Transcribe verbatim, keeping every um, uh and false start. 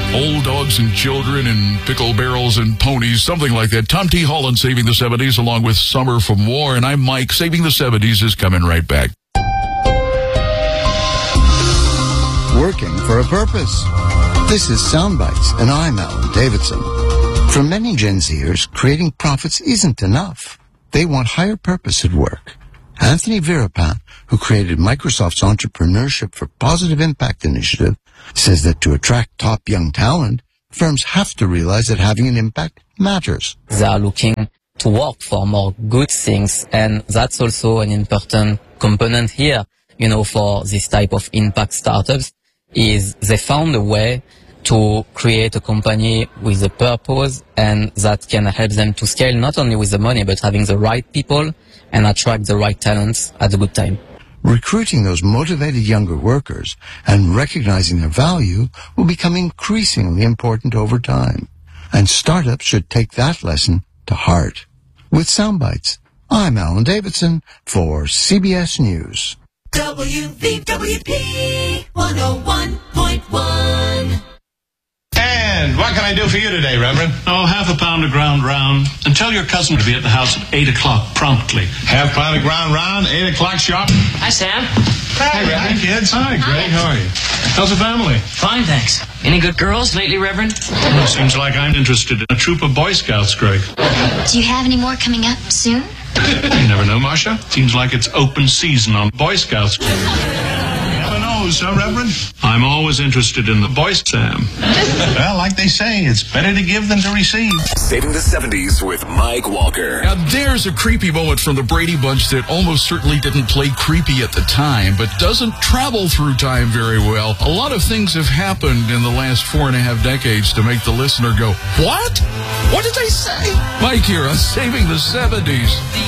Old dogs and children and pickle barrels and ponies, something like that. Tom T. Holland, Saving the seventies, along with Summer from War. And I'm Mike. Saving the seventies is coming right back. Working for a purpose. This is Soundbites, and I'm Alan Davidson. For many Gen Zers, creating profits isn't enough. They want higher purpose at work. Anthony Virapant, who created Microsoft's Entrepreneurship for Positive Impact initiative, says that to attract top young talent, firms have to realize that having an impact matters. They are looking to work for more good things, and that's also an important component here, you know, for this type of impact startups, is they found a way to create a company with a purpose, and that can help them to scale not only with the money, but having the right people and attract the right talents at a good time. Recruiting those motivated younger workers and recognizing their value will become increasingly important over time. And startups should take that lesson to heart. With Soundbites, I'm Alan Davidson for C B S News. W V W P one oh one point one. And what can I do for you today, Reverend? Oh, half a pound of ground round. And tell your cousin to be at the house at eight o'clock promptly. Half pound of ground round, eight o'clock sharp. Hi, Sam. Hi, Reverend. Hi, kids. Hi, Greg. How are you? How's the family? Fine, thanks. Any good girls lately, Reverend? Oh, seems like I'm interested in a troop of Boy Scouts, Greg. Do you have any more coming up soon? You never know, Marcia. Seems like it's open season on Boy Scouts. Huh, Reverend? I'm always interested in the boys, Sam. Well, like they say, it's better to give than to receive. Saving the seventies with Mike Walker. Now, there's a creepy moment from the Brady Bunch that almost certainly didn't play creepy at the time, but doesn't travel through time very well. A lot of things have happened in the last four and a half decades to make the listener go, what? What did they say? Mike here on Saving the seventies.